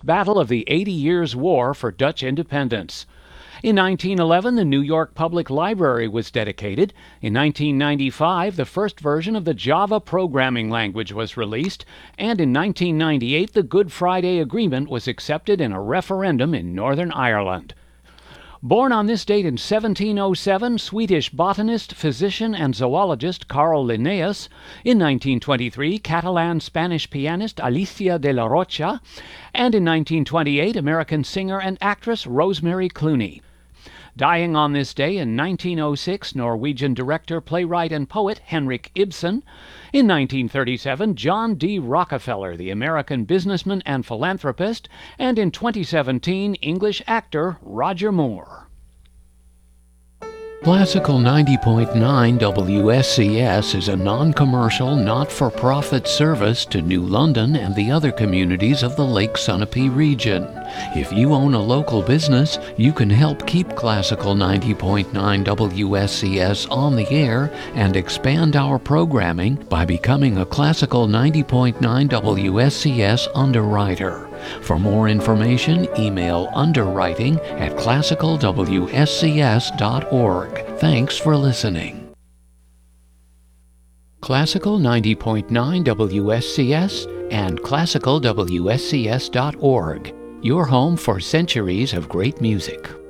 battle of the 80 Years' War for Dutch independence. In 1911, the New York Public Library was dedicated. In 1995, the first version of the Java programming language was released. And in 1998, the Good Friday Agreement was accepted in a referendum in Northern Ireland. Born on this date in 1707, Swedish botanist, physician, and zoologist Carl Linnaeus. In 1923, Catalan-Spanish pianist Alicia de la Rocha. And in 1928, American singer and actress Rosemary Clooney. Dying on this day in 1906, Norwegian director, playwright, and poet Henrik Ibsen. In 1937, John D. Rockefeller, the American businessman and philanthropist. And in 2017, English actor Roger Moore. Classical 90.9 WSCS is a non-commercial, not-for-profit service to New London and the other communities of the Lake Sunapee region. If you own a local business, you can help keep Classical 90.9 WSCS on the air and expand our programming by becoming a Classical 90.9 WSCS underwriter. For more information, email underwriting@classicalwscs.org. Thanks for listening. Classical 90.9 WSCS and classicalwscs.org. Your home for centuries of great music.